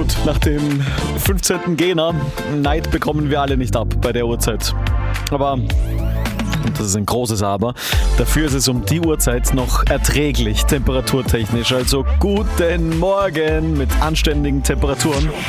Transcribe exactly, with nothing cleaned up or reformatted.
gut, nach dem fünfzehnten Gena, Neid bekommen wir alle nicht ab bei der Uhrzeit. Aber, und das ist ein großes Aber, dafür ist es um die Uhrzeit noch erträglich temperaturtechnisch. Also guten Morgen mit anständigen Temperaturen.